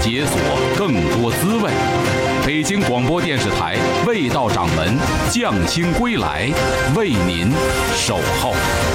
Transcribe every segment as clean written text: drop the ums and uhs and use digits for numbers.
解锁更多滋味。北京广播电视台味道掌门匠心归来，为您守候。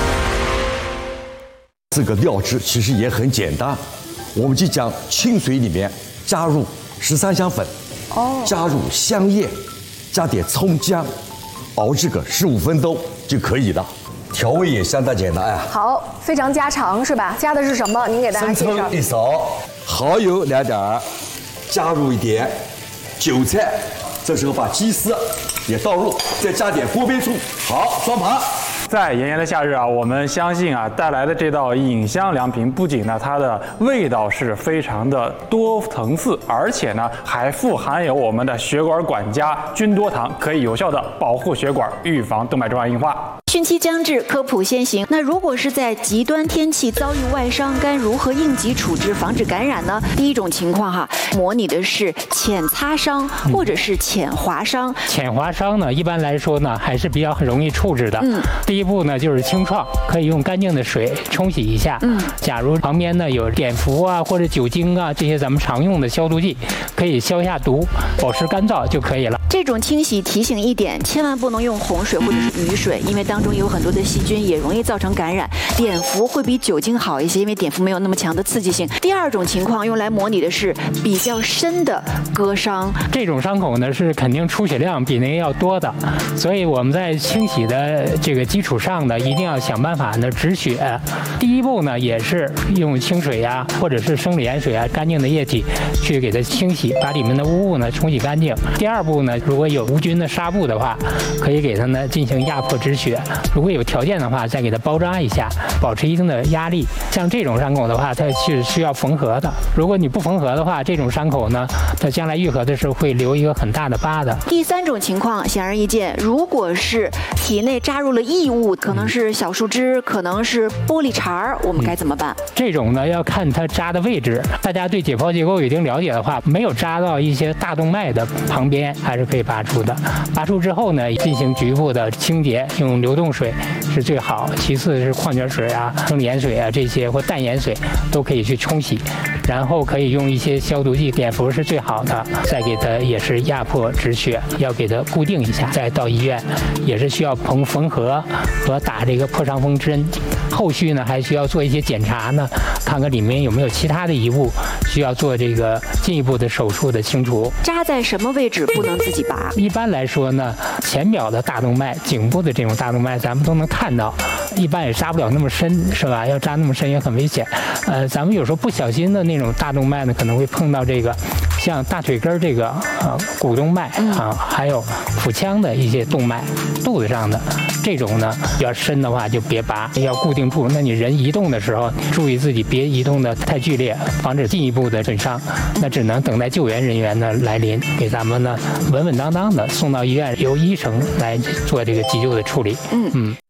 这个料汁其实也很简单，我们就将清水里面加入13香粉，加入香叶，加点葱姜，熬这个15分钟就可以了。调味也相当简单呀。 好，非常家常是吧？加的是什么？您给大家介绍。 生葱1勺，蚝油2点，加入一点韭菜，这时候把鸡丝也倒入，再加点锅边醋。好，双盘。 在炎炎的夏日啊，我们相信啊，带来的这道饮香良品，不仅呢它的味道是非常的多层次，而且呢还富含有我们的血管管家菌多糖，可以有效的保护血管，预防动脉粥样硬化。 汛期将至，科普先行。那如果是在极端天气遭遇外伤，该如何应急处置，防止感染呢？第一种情况哈，模拟的是浅擦伤或者是浅划伤。 浅划伤呢，一般来说呢还是比较容易处置的。第一步呢就是清创，可以用干净的水冲洗一下。假如旁边呢有碘伏啊或者酒精啊这些咱们常用的消毒剂，可以消下毒，保持干燥就可以了。 这种清洗提醒一点，千万不能用洪水或者是雨水，因为当中有很多的细菌，也容易造成感染。碘伏会比酒精好一些，因为碘伏没有那么强的刺激性。第二种情况用来模拟的是比较深的割伤， 这种伤口呢是肯定出血量比那个要多的，所以我们在清洗的这个基础上呢，一定要想办法呢止血。第一步呢也是用清水呀，或者是生理盐水啊，干净的液体去给它清洗，把里面的污物呢冲洗干净。第二步呢，如果有无菌的纱布的话，可以给它呢进行压迫止血。如果有条件的话，再给它包扎一下，保持一定的压力。像这种伤口的话，它是需要缝合的。如果你不缝合的话，这种伤口呢，它将来愈合的时候会留一个很大的疤的。 第三种情况显而易见，如果是体内扎入了异物，可能是小树枝，可能是玻璃碴儿，我们该怎么办？ 这种呢要看它扎的位置。大家对解剖结构有一定了解的话，没有扎到一些大动脉的旁边，还是可以拔出的。拔出之后呢，进行局部的清洁，用流动水是最好，其次是矿泉水啊、生理盐水啊这些或淡盐水都可以去冲洗，然后可以用一些消毒剂，碘伏是最好的，再给它也是压迫止血，要给它固定一下，再到医院也是需要缝合和打这个破伤风针。后续呢还需要做一些检查呢，看看里面有没有其他的遗物，需要做这个进一步的手术的清除。 扎在什么位置不能自己拔？ 一般来说呢，前表的大动脉、颈部的这种大动脉，咱们都能看到。一般也扎不了那么深，是吧？要扎那么深也很危险。咱们有时候不小心的那种大动脉呢，可能会碰到这个像大腿根这个股动脉啊，还有腹腔的一些动脉，肚子上的这种呢，比较深的话就别拔，要固定住。那你人移动的时候，注意自己别移动的太剧烈，防止进一步的损伤。那只能等待救援人员的来临，给咱们呢稳稳当当的送到医院，由医生来做这个急救的处理。